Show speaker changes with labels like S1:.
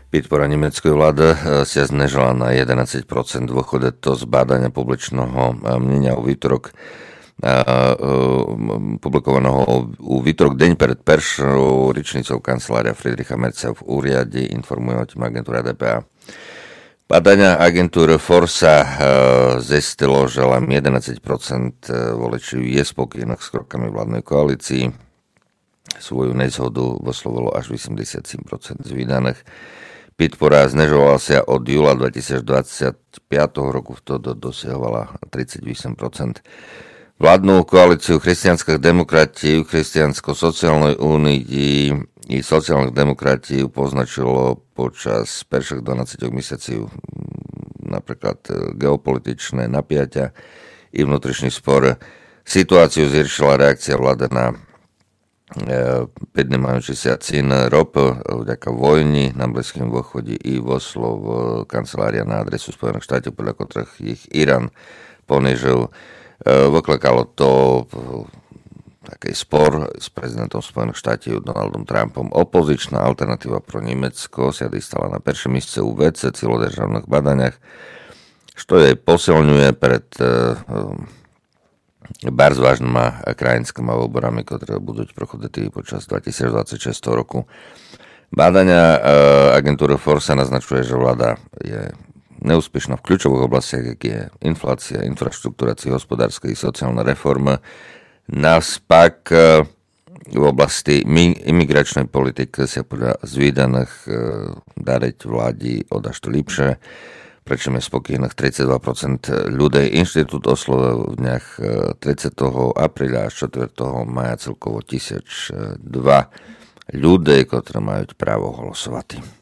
S1: Підпора німецької влади ся знижила на 11%. Виходить то з бадання публічного мнення у вівторок, публікованого у вівторок, день перед першою річницею канцелярія Фрідріха Мерца в уряді, інформує о тім агентура ДПА. Badania agentúry Forsa zistilo, že len 11% voličov je spokojných s krokami vládnej koalícii. Svoju nezhodu vyslovilo až 87% z vydaných. Podpora znižovala sa od júla 2025 roku, vtedy dosiahovala 38%. Vládnu koalíciu kresťanských demokratí, kresťansko-sociálnej únii i sociálnych demokratí poznačilo počas prvých 12 mesiacov napríklad geopolitičné napätia i vnútorný spor. Situáciu zhoršila reakcia vlády na піднімаючи цін ропи вďaka війні на Близькому Východe i вислов канцелярія на адресу Spojených štátov, podľa ktorých ich Irán ponižil. Викликало to taký spor s prezidentom Spojených štátov Donaldom Trumpom. Opozičná alternatíva pro Nemecko sa dostala na prvé miesto u WC celodržavných badaniach, što jej posilňuje pred bardzo vážnymi krajinskými voľbami, ktoré budú prochoditi počas 2026 roku. Badania agentúry Forsa naznačuje, že vláda je neúspešná v kľúčových oblastiach, ako je inflácia, infraštruktúra, hospodárska i sociálna reforma. Naopak v oblasti imigračnej politiky sa podľa zvídaných dariť vládi o dašto lepšie, pričom je spokojných 32% ľudí. Inštitút oslovil v dňach 30. apríla až 4. maja celkovo 1002 ľudí, ktorí majú právo hlasovať.